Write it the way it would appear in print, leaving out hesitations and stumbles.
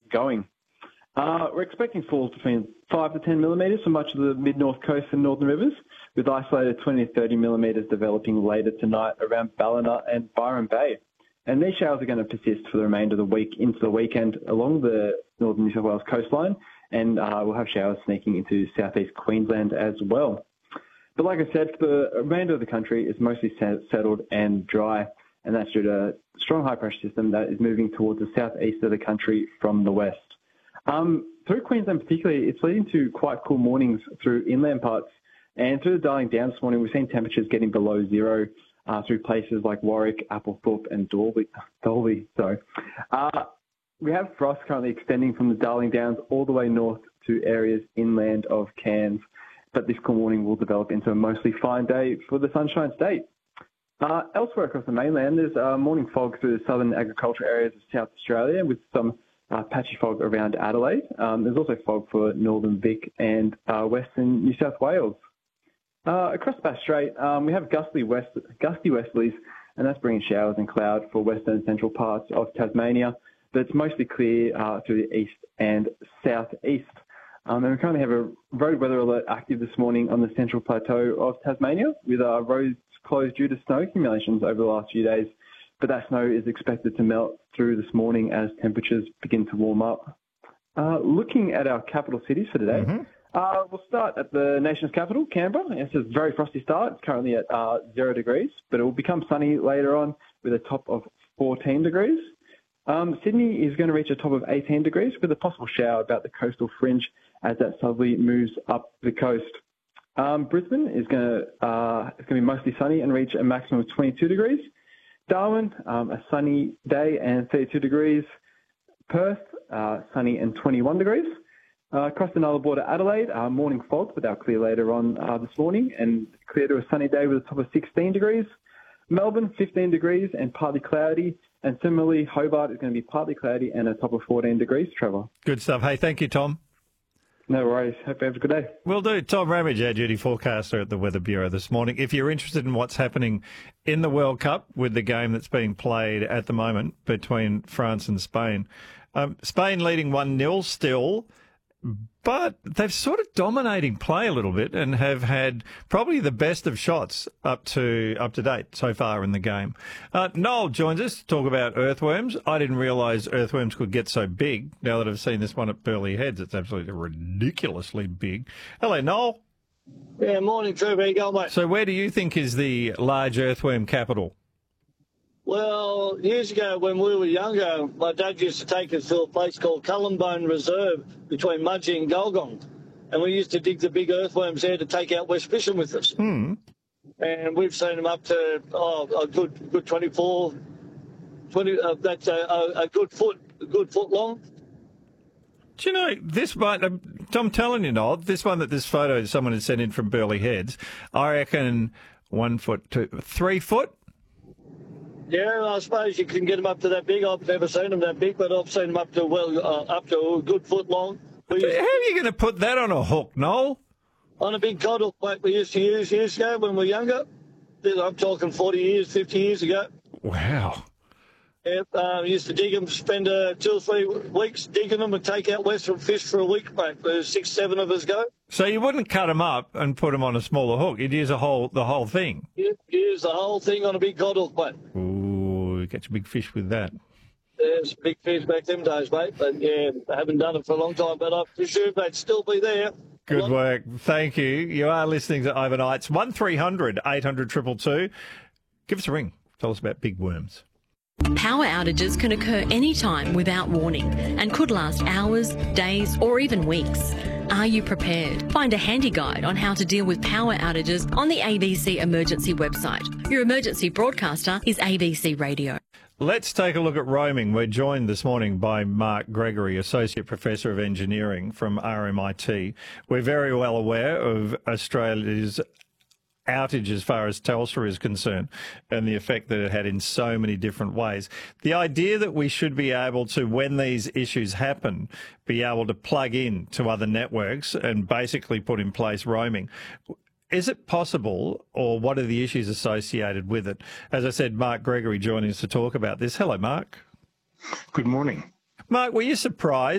going. We're expecting falls between 5 to 10 millimetres for much of the mid-north coast and northern rivers, with isolated 20 to 30 millimetres developing later tonight around Ballina and Byron Bay. And these showers are going to persist for the remainder of the week into the weekend along the northern New South Wales coastline, and we'll have showers sneaking into southeast Queensland as well. But like I said, the remainder of the country is mostly settled and dry, and that's due to a strong high-pressure system that is moving towards the southeast of the country from the west. Through Queensland particularly, it's leading to quite cool mornings through inland parts, and through the Darling Downs this morning, we've seen temperatures getting below zero through places like Warwick, Applethorpe and Dalby. We have frost currently extending from the Darling Downs all the way north to areas inland of Cairns, but this cool morning will develop into a mostly fine day for the Sunshine State. Elsewhere across the mainland, there's morning fog through the southern agricultural areas of South Australia with some patchy fog around Adelaide. There's also fog for northern Vic and western New South Wales. Across the Bass Strait, we have gusty westerlies, and that's bringing showers and cloud for western and central parts of Tasmania, but it's mostly clear through the east and southeast. And we currently have a road weather alert active this morning on the central plateau of Tasmania, with roads closed due to snow accumulations over the last few days. But that snow is expected to melt through this morning as temperatures begin to warm up. Looking at our capital cities for today, we'll start at the nation's capital, Canberra. It's a very frosty start. It's currently at 0 degrees, but it will become sunny later on with a top of 14 degrees. Sydney is going to reach a top of 18 degrees with a possible shower about the coastal fringe as that southerly moves up the coast. Brisbane is going to be mostly sunny and reach a maximum of 22 degrees. Darwin, a sunny day and 32 degrees. Perth, sunny and 21 degrees. Across the Nulla border, Adelaide, morning fog, but they'll clear later on this morning and clear to a sunny day with a top of 16 degrees. Melbourne, 15 degrees and partly cloudy. And similarly, Hobart is going to be partly cloudy and a top of 14 degrees, Trevor. Good stuff. Hey, thank you, Tom. No worries. Hope you have a good day. Will do. Tom Ramage, our duty forecaster at the Weather Bureau this morning. If you're interested in what's happening in the World Cup with the game that's being played at the moment between France and Spain, Spain leading 1-0 still, but they've sort of dominating play a little bit and have had probably the best of shots up to date so far in the game. Noel joins us to talk about earthworms. I didn't realise earthworms could get so big. Now that I've seen this one at Burleigh Heads, it's absolutely ridiculously big. Hello, Noel. Yeah, morning, Trevor. How you going, mate? So where do you think is the large earthworm capital? Well, years ago when we were younger, my dad used to take us to a place called Cullenbone Reserve between Mudgee and Gulgong. And we used to dig the big earthworms there to take out west fishing with us. And we've seen them up to a good 24, 20, that's a good foot long. Do you know, this one, I'm telling you, Noel, this one that this photo someone had sent in from Burleigh Heads, I reckon 1 foot, 3 foot. Yeah, I suppose you can get them up to that big. I've never seen them that big, but I've seen them up to a good foot long. How are you going to put that on a hook, Noel? On a big cod hook like we used to use years ago when we were younger. I'm talking 40 years, 50 years ago. Wow. Yeah, used to dig them, spend 2 or 3 weeks digging them and take out western fish for a week, mate. There's 6, 7 of us go. So you wouldn't cut them up and put them on a smaller hook. You'd use the whole thing. You'd use the whole thing on a big cod hook, mate. Ooh, catch a big fish with that. There's big fish back them days, mate. But yeah, I haven't done it for a long time, but I presume they'd still be there. Good work. Thank you. You are listening to Overnights. 1300 800 222. Give us a ring. Tell us about big worms. Power outages can occur anytime without warning and could last hours, days or even weeks. Are you prepared? Find a handy guide on how to deal with power outages on the ABC Emergency website. Your emergency broadcaster is ABC Radio. Let's take a look at roaming. We're joined this morning by Mark Gregory, Associate Professor of Engineering from RMIT. We're very well aware of Australia's outage as far as Telstra is concerned and the effect that it had in so many different ways. The idea that we should be able to, when these issues happen, be able to plug in to other networks and basically put in place roaming. Is it possible, or what are the issues associated with it? As I said, Mark Gregory joining us to talk about this. Hello, Mark. Good morning. Mark, were you surprised